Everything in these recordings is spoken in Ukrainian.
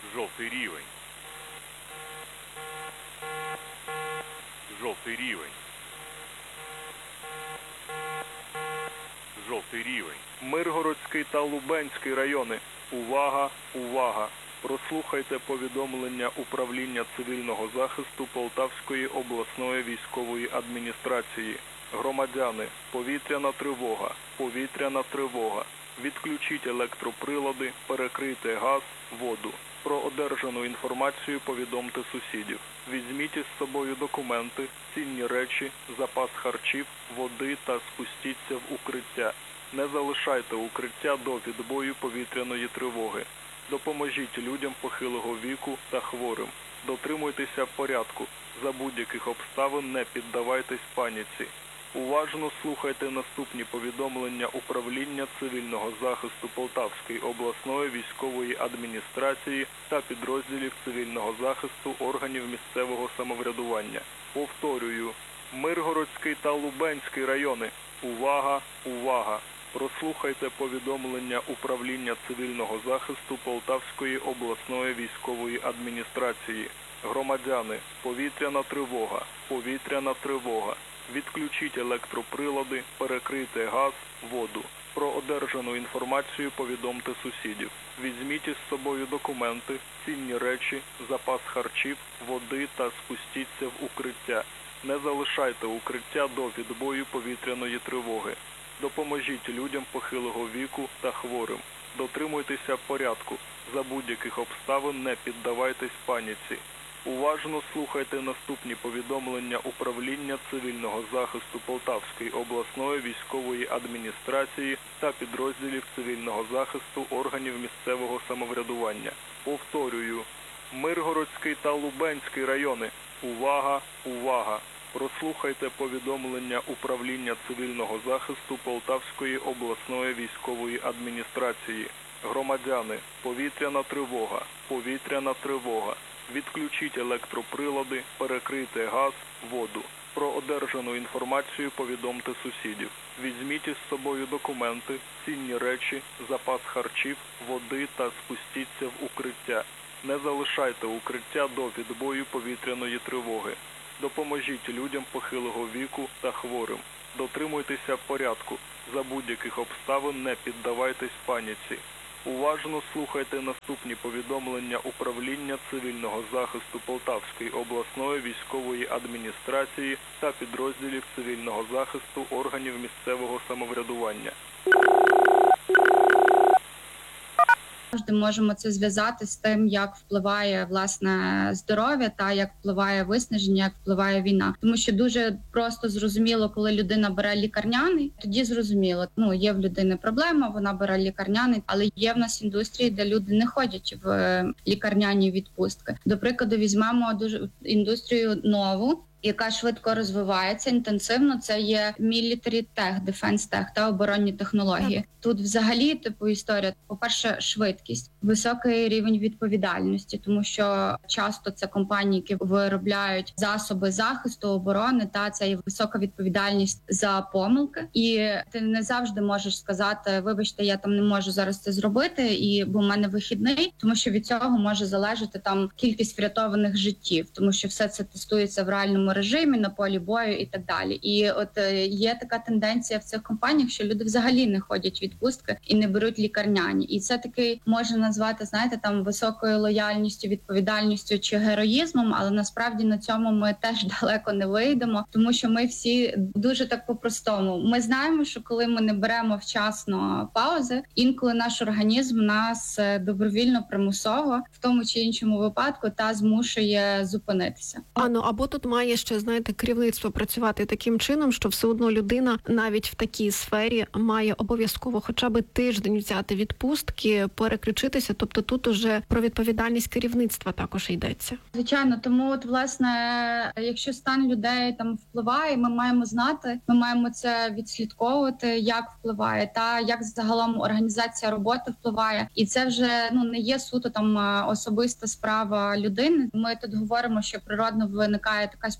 Жовтий рівень. Жовтий рівень. Жовтий рівень. Миргородський та Лубенський райони. Увага, увага! Прослухайте повідомлення Управління цивільного захисту Полтавської обласної військової адміністрації. Громадяни, повітряна тривога, повітряна тривога. Відключіть електроприлади, перекрийте газ, воду. Про одержану інформацію повідомте сусідів. Візьміть із собою документи, цінні речі, запас харчів, води та спустіться в укриття. Не залишайте укриття до відбою повітряної тривоги. Допоможіть людям похилого віку та хворим. Дотримуйтеся порядку. За будь-яких обставин не піддавайтесь паніці. Уважно слухайте наступні повідомлення Управління цивільного захисту Полтавської обласної військової адміністрації та підрозділів цивільного захисту органів місцевого самоврядування. Повторюю, Миргородський та Лубенський райони. Увага, увага! Прослухайте повідомлення Управління цивільного захисту Полтавської обласної військової адміністрації. Громадяни, повітряна тривога, повітряна тривога. Відключіть електроприлади, перекрийте газ, воду. Про одержану інформацію повідомте сусідів. Візьміть із собою документи, цінні речі, запас харчів, води та спустіться в укриття. Не залишайте укриття до відбою повітряної тривоги. Допоможіть людям похилого віку та хворим. Дотримуйтеся порядку. За будь-яких обставин не піддавайтесь паніці. Уважно слухайте наступні повідомлення Управління цивільного захисту Полтавської обласної військової адміністрації та підрозділів цивільного захисту органів місцевого самоврядування. Повторюю, Миргородський та Лубенський райони. Увага, увага! Прослухайте повідомлення Управління цивільного захисту Полтавської обласної військової адміністрації. Громадяни, повітряна тривога, повітряна тривога. Відключіть електроприлади, перекрийте газ, воду. Про одержану інформацію повідомте сусідів. Візьміть із собою документи, цінні речі, запас харчів, води та спустіться в укриття. Не залишайте укриття до відбою повітряної тривоги. Допоможіть людям похилого віку та хворим. Дотримуйтеся порядку. За будь-яких обставин не піддавайтесь паніці. Уважно слухайте наступні повідомлення Управління цивільного захисту Полтавської обласної військової адміністрації та підрозділів цивільного захисту органів місцевого самоврядування. Завжди можемо це зв'язати з тим, як впливає власне здоров'я та як впливає виснаження, як впливає війна. Тому що дуже просто зрозуміло, коли людина бере лікарняний, тоді зрозуміло, є в людини проблема, вона бере лікарняний, але є в нас індустрії, де люди не ходять в лікарняні відпустки. До прикладу, візьмемо дуже індустрію нову, яка швидко розвивається інтенсивно, це є military tech, defense tech та оборонні технології. Тут взагалі історія, по-перше, швидкість, високий рівень відповідальності, тому що часто це компанії, які виробляють засоби захисту, оборони, та це є висока відповідальність за помилки. І ти не завжди можеш сказати, вибачте, я там не можу зараз це зробити, бо в мене вихідний, тому що від цього може залежати там кількість врятованих життів, тому що все це тестується в реальному режимі, на полі бою і так далі. І от є така тенденція в цих компаніях, що люди взагалі не ходять відпустки і не беруть лікарняні. І це такий можна назвати, там високою лояльністю, відповідальністю чи героїзмом, але насправді на цьому ми теж далеко не вийдемо, тому що ми всі дуже так по-простому. Ми знаємо, що коли ми не беремо вчасно паузи, інколи наш організм нас добровільно, примусово, в тому чи іншому випадку, змушує зупинитися. Або тут має ще, керівництво працювати таким чином, що все одно людина навіть в такій сфері має обов'язково хоча б тиждень взяти відпустки, переключитися. Тобто тут уже про відповідальність керівництва також йдеться. Звичайно, тому власне, якщо стан людей впливає, ми маємо знати, ми маємо це відслідковувати, як впливає, та як загалом організація роботи впливає. І це вже не є суто особиста справа людини. Ми тут говоримо, що природно виникає така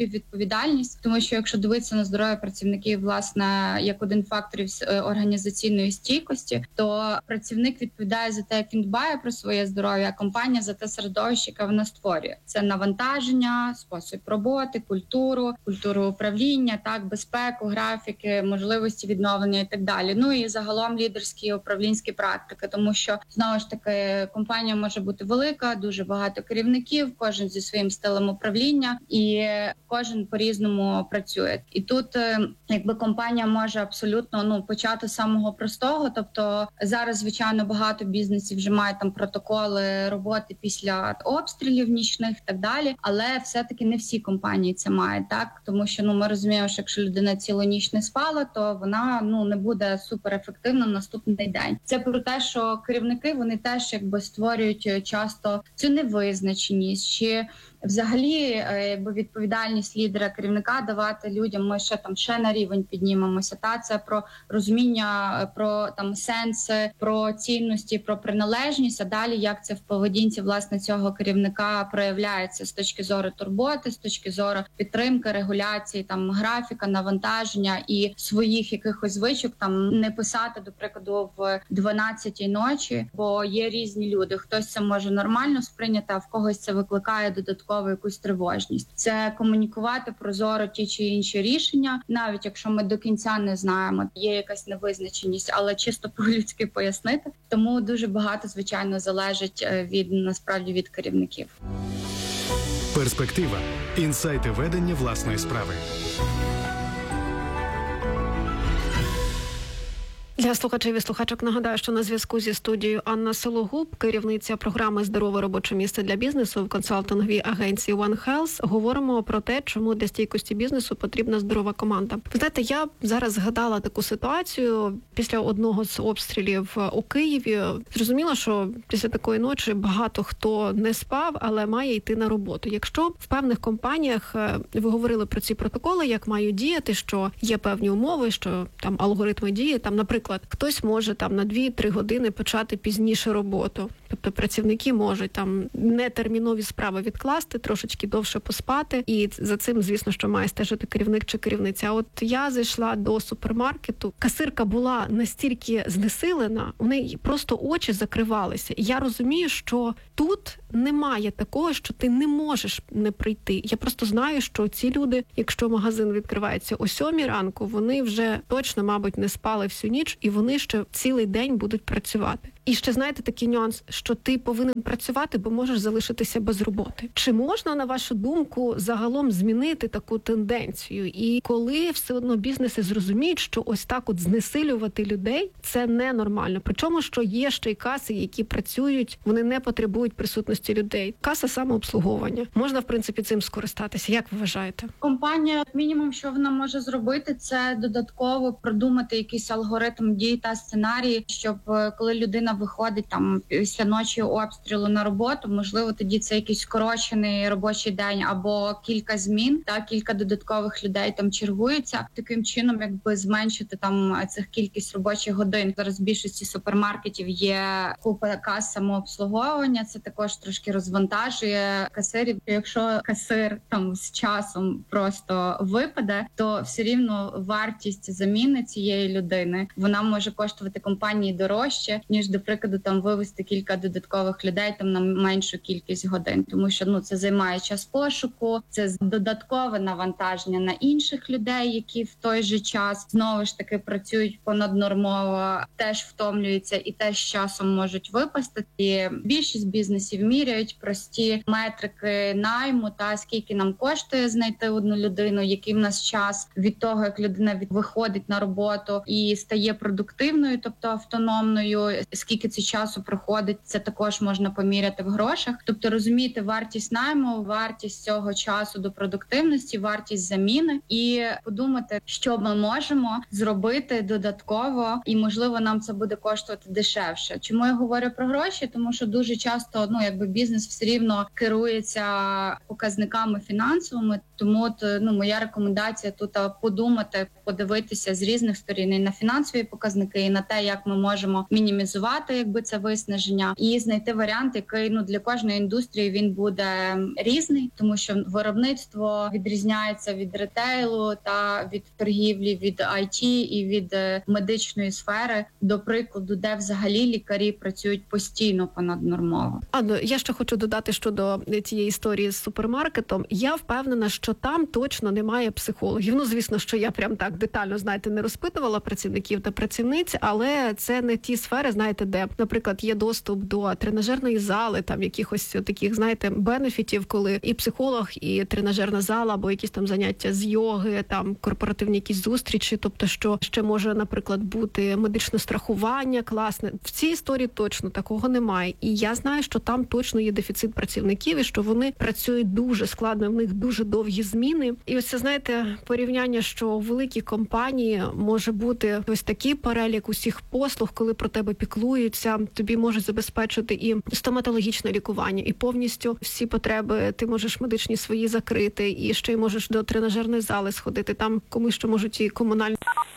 співвідповідальність, тому що якщо дивитися на здоров'я працівників, власне, як один з факторів організаційної стійкості, то працівник відповідає за те, як він дбає про своє здоров'я, а компанія за те середовище, яке вона створює. Це навантаження, спосіб роботи, культуру управління, так, безпеку, графіки, можливості відновлення і так далі. Ну і загалом лідерські управлінські практики, тому що, знову ж таки, компанія може бути велика, дуже багато керівників, кожен зі своїм стилем управління, і кожен по-різному працює. І тут якби компанія може абсолютно почати з самого простого, тобто зараз, звичайно, багато бізнесів вже мають там протоколи роботи після обстрілів нічних і так далі, але все-таки не всі компанії це мають, так, тому що ми розуміємо, що якщо людина цілу ніч не спала, то вона не буде суперефективна на наступний день. Це про те, що керівники, вони теж якби створюють часто цю невизначеність, чи взагалі якби відповідальність лідера, керівника давати людям, ми ще на рівень піднімемося. Та це про розуміння, про там сенси, про цінності, про приналежність, а далі як це в поведінці власне цього керівника проявляється з точки зору турботи, з точки зору підтримки, регуляції, там графіка, навантаження і своїх якихось звичок, там не писати, до прикладу, в 12-й ночі, бо є різні люди. Хтось це може нормально сприйняти, а в когось це викликає додатково якусь тривожність. Це комунікувати прозоро ті чи інші рішення, навіть якщо ми до кінця не знаємо, є якась невизначеність, але чисто по-людськи пояснити. Тому дуже багато, звичайно, залежить насправді від керівників. Перспектива. Інсайти ведення власної справи. Для слухачів і слухачок нагадаю, що на зв'язку зі студією Анна Сологуб, керівниця програми «Здорове робоче місце для бізнесу» в консалтинговій агенції One Health. Говоримо про те, чому для стійкості бізнесу потрібна здорова команда. Ви знаєте, я зараз згадала таку ситуацію після одного з обстрілів у Києві. Зрозуміло, що після такої ночі багато хто не спав, але має йти на роботу. Якщо в певних компаніях, ви говорили про ці протоколи, як мають діяти, що є певні умови, що там алгоритми дії, там, наприклад, хтось може там на 2-3 години почати пізніше роботу. Тобто працівники можуть там нетермінові справи відкласти, трошечки довше поспати. І за цим, звісно, що має стежити керівник чи керівниця. От я зайшла до супермаркету, касирка була настільки знесилена, у неї просто очі закривалися. І я розумію, що тут немає такого, що ти не можеш не прийти. Я просто знаю, що ці люди, якщо магазин відкривається о 7 ранку, вони вже точно, мабуть, не спали всю ніч, і вони ще цілий день будуть працювати. І ще, знаєте, такий нюанс, що ти повинен працювати, бо можеш залишитися без роботи. Чи можна, на вашу думку, загалом змінити таку тенденцію? І коли все одно бізнеси зрозуміють, що ось так от знесилювати людей – це ненормально. Причому, що є ще й каси, які працюють, вони не потребують присутності людей. Каса самообслуговування. Можна, в принципі, цим скористатися. Як ви вважаєте? Компанія, мінімум, що вона може зробити, це додатково продумати якийсь алгоритм дій та сценарії, щоб коли людина виходить там після ночі обстрілу на роботу, можливо, тоді це якийсь скорочений робочий день або кілька змін, та кілька додаткових людей там чергуються. Таким чином, якби зменшити там цих кількість робочих годин. Зараз в більшості супермаркетів є купа кас самообслуговування. Це також трошки розвантажує касирів. Якщо касир там з часом просто випаде, то все рівно вартість заміни цієї людини, вона може коштувати компанії дорожче, ніж, до прикладу, там вивести кілька додаткових людей там на меншу кількість годин, тому що це займає час пошуку, це додаткове навантаження на інших людей, які в той же час знову ж таки працюють понаднормово, теж втомлюються і теж з часом можуть випасти. І більшість бізнесів міряють прості метрики найму та скільки нам коштує знайти одну людину, який в нас час від того, як людина виходить на роботу і стає продуктивною, тобто автономною, скільки це часу проходить, це також можна поміряти в грошах. Тобто розуміти вартість найму, вартість цього часу до продуктивності, вартість заміни і подумати, що ми можемо зробити додатково, і, можливо, нам це буде коштувати дешевше. Чому я говорю про гроші? Тому що дуже часто, якби бізнес все рівно керується показниками фінансовими, тому моя рекомендація тут подумати, подивитися з різних сторін і на фінансові показники, і на те, як ми можемо мінімізувати подолати якби це виснаження і знайти варіант, який для кожної індустрії він буде різний, тому що виробництво відрізняється від ретейлу та від торгівлі, від IT і від медичної сфери, до прикладу, де взагалі лікарі працюють постійно понаднормово. Я ще хочу додати щодо цієї історії з супермаркетом. Я впевнена, що там точно немає психологів. Звісно, що я прям так детально, не розпитувала працівників та працівниць, але це не ті сфери, де, наприклад, є доступ до тренажерної зали, там якихось таких, бенефітів, коли і психолог, і тренажерна зала, або якісь там заняття з йоги, там корпоративні якісь зустрічі, тобто, що ще може, наприклад, бути медичне страхування класне. В цій історії точно такого немає. І я знаю, що там точно є дефіцит працівників, і що вони працюють дуже складно, в них дуже довгі зміни. І ось це, порівняння, що у великій компанії може бути ось такий перелік усіх послуг, коли про тебе піклуються, тобі можуть забезпечити і стоматологічне лікування, і повністю всі потреби ти можеш медичні свої закрити, і ще й можеш до тренажерної зали сходити, там комусь ще можуть і комунальні.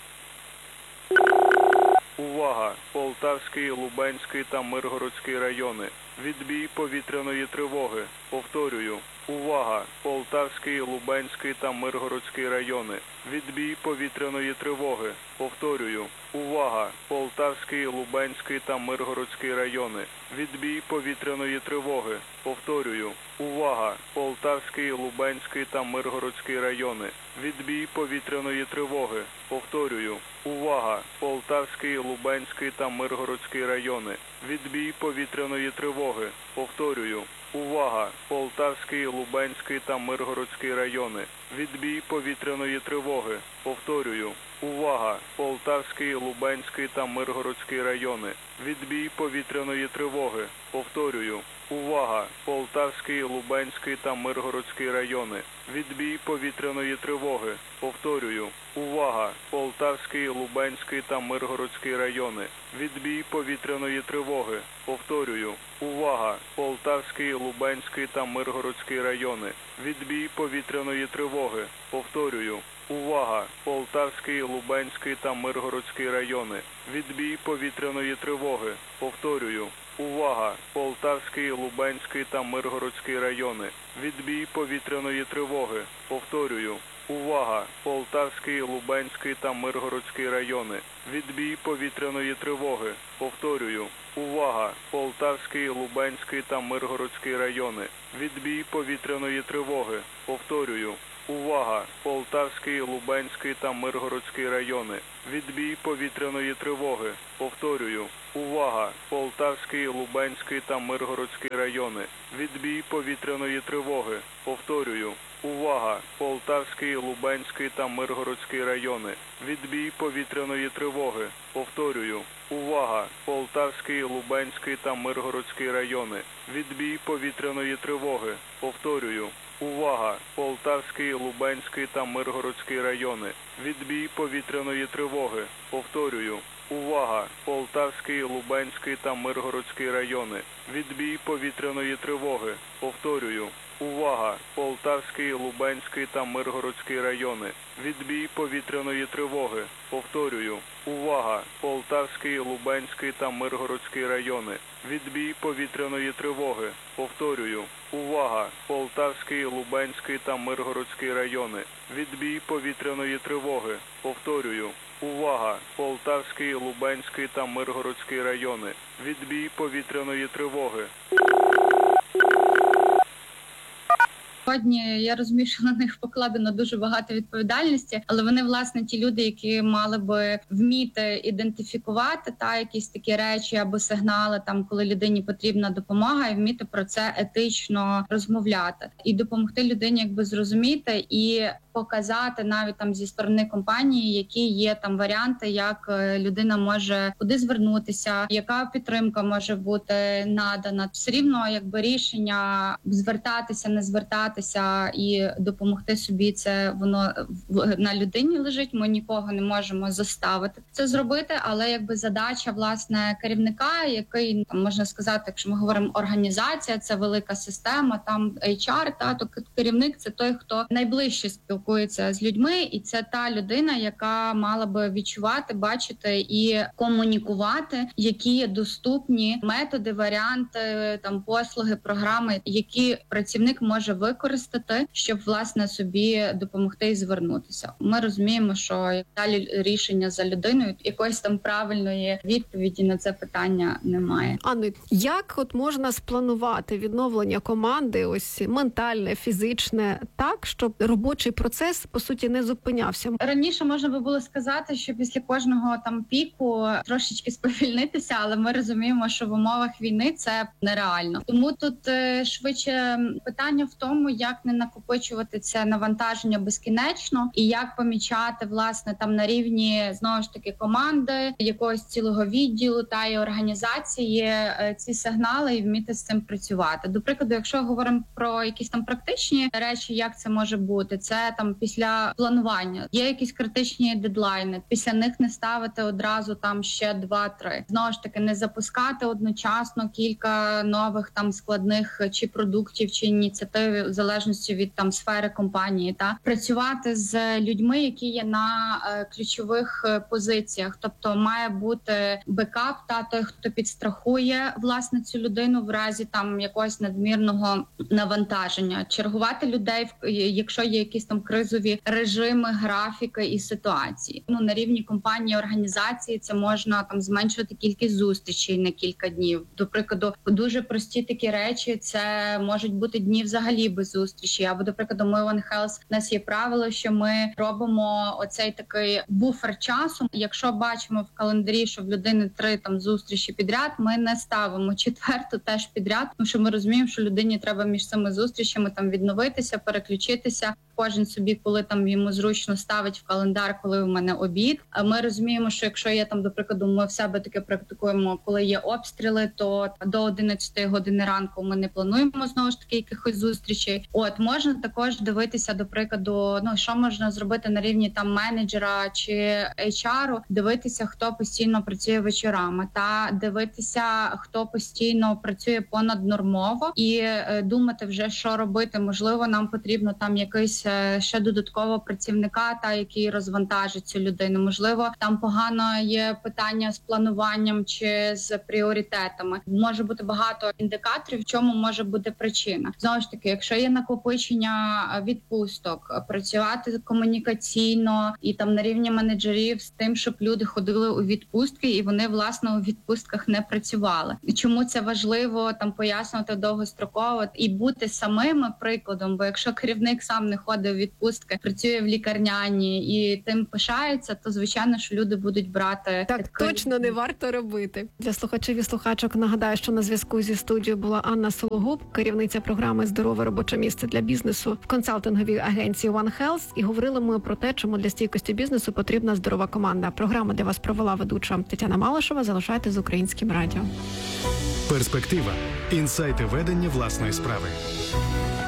Увага! Полтавський, Лубенський та Миргородський райони. Відбій повітряної тривоги. Повторюю. Увага! Полтавський, Лубенський та Миргородський райони. Відбій повітряної тривоги. Повторюю. Увага! Полтавський, Лубенський та Миргородський райони. Відбій повітряної тривоги. Повторюю. Увага! Полтавський, Лубенський та Миргородський райони. Відбій повітряної тривоги. Повторюю. Увага! Полтавський, Лубенський та Миргородський райони. Відбій повітряної тривоги. Повторюю. Увага! Полтавський, Лубенський та Миргородський райони. Відбій повітряної тривоги. Повторюю. Увага! Полтавський, Лубенський та Миргородський райони. Відбій повітряної тривоги. Повторюю. Увага! Полтавський, Лубенський та Миргородський райони. Відбій повітряної тривоги. Повторюю. Увага! Полтавський, Лубенський та Миргородський райони. Відбій повітряної тривоги. Повторюю. Увага! Полтавський, Лубенський та Миргородський райони. Відбій повітряної тривоги. Повторюю. Увага! Полтавський, Лубенський та Миргородський райони. Відбій повітряної тривоги. Повторюю. Увага! Полтавський, Лубенський та Миргородський райони. Відбій повітряної тривоги. Повторюю. Увага! Полтавський, Лубенський та Миргородський райони. Відбій повітряної тривоги. Повторюю. Увага! Полтавський, Лубенський та Миргородський райони. Відбій повітряної тривоги. Повторюю. Увага! Полтавський, Лубенський та Миргородський райони. Відбій повітряної тривоги. Повторюю. Увага! Полтавський, Лубенський та Миргородський райони. Відбій повітряної тривоги. Повторюю. Увага! Полтавський, Лубенський та Миргородський райони. Відбій повітряної тривоги. Повторюю. Увага! Полтавський, Лубенський та Миргородський райони. Відбій повітряної тривоги. Повторюю. Увага! Полтавський, Лубенський та Миргородський райони. Відбій повітряної тривоги. Повторюю. Увага! Полтавський, Лубенський та Миргородський райони. Відбій повітряної тривоги. Повторюю. Увага! Полтавський, Лубенський та Миргородський райони. Відбій повітряної тривоги. Повторюю. Увага! Полтавський, Лубенський та Миргородський райони. Відбій повітряної тривоги. Повторюю. Увага! Полтавський, Лубенський та Миргородський райони. Відбій повітряної тривоги. Повторюю. Увага! Полтавський, Лубенський та Миргородський райони. Відбій повітряної тривоги. Сьогодні я розумію, що на них покладено дуже багато відповідальності, але вони, власне, ті люди, які мали би вміти ідентифікувати якісь такі речі або сигнали, коли людині потрібна допомога, і вміти про це етично розмовляти. І допомогти людині зрозуміти і показати навіть зі сторони компанії, які є варіанти, як людина може куди звернутися, яка підтримка може бути надана. Все рівно рішення звертатися, не звертатися і допомогти собі, це воно на людині лежить. Ми нікого не можемо заставити це зробити, але задача, власне, керівника, який, можна сказати, якщо ми говоримо організація, це велика система, там HR, то керівник – це той, хто найближче спілкується спілкується з людьми, і це та людина, яка мала би відчувати, бачити і комунікувати, які є доступні методи, варіанти, там послуги, програми, які працівник може використати, щоб власне собі допомогти і звернутися. Ми розуміємо, що далі рішення за людиною, якоїсь там правильної відповіді на це питання немає. Анно, як от можна спланувати відновлення команди, ось ментальне, фізичне, так, щоб робочий процес, по суті, не зупинявся? Раніше можна би було сказати, що після кожного там піку трошечки сповільнитися, але ми розуміємо, що в умовах війни це нереально. Тому тут швидше питання в тому, як не накопичувати це навантаження безкінечно і як помічати, власне, там на рівні, знову ж таки, команди, якогось цілого відділу та й організації ці сигнали і вміти з цим працювати. До прикладу, якщо говоримо про якісь там практичні речі, як це може бути? Це там після планування. Є якісь критичні дедлайни, після них не ставити одразу там ще 2-3. Знову ж таки, не запускати одночасно кілька нових там складних чи продуктів, чи ініціатив, в залежності від там сфери компанії, та працювати з людьми, які є на ключових позиціях. Тобто має бути бекап, та той, хто підстрахує власне цю людину в разі там якогось надмірного навантаження. Чергувати людей, якщо є якісь там кризові режими, графіки і ситуації. На рівні компанії, організації це можна там зменшувати кількість зустрічей на кілька днів. До прикладу, дуже прості такі речі, це можуть бути дні взагалі без зустрічі. Або, до прикладу, ми в One Health, у нас є правило, що ми робимо оцей такий буфер часу. Якщо бачимо в календарі, що в людини 3 там зустрічі підряд, ми не ставимо 4-ту теж підряд, тому що ми розуміємо, що людині треба між цими зустрічами там відновитися, переключитися. Кожен собі, коли там йому зручно, ставить в календар, коли у мене обід. А ми розуміємо, що якщо є там, до прикладу, ми в себе таке практикуємо, коли є обстріли, то до 11 години ранку ми не плануємо знову ж таки якихось зустрічей. Можна також дивитися, до прикладу, що можна зробити на рівні там менеджера чи HR, дивитися, хто постійно працює вечорами, та дивитися, хто постійно працює понаднормово, і думати вже, що робити. Можливо, нам потрібно там якийсь ще додаткового працівника, та який розвантажить цю людину. Можливо, там погано є питання з плануванням чи з пріоритетами. Може бути багато індикаторів, в чому може бути причина. Знову ж таки, якщо є накопичення відпусток, працювати комунікаційно і там на рівні менеджерів з тим, щоб люди ходили у відпустки і вони, власне, у відпустках не працювали. Чому це важливо там пояснювати довгостроково і бути самими прикладом, бо якщо керівник сам не ходить у відпустки, працює в лікарняні і тим пишається, то звичайно, що люди будуть брати так. Точно не варто робити. Для слухачів і слухачок нагадаю, що на зв'язку зі студією була Анна Сологуб, керівниця програми «Здорове робоче місце для бізнесу» в консалтинговій агенції One Health. І говорили ми про те, чому для стійкості бізнесу потрібна здорова команда. Програму для вас провела ведуча Тетяна Малишева. Залишайтесь з Українським радіо. Перспектива. Інсайти ведення власної справи.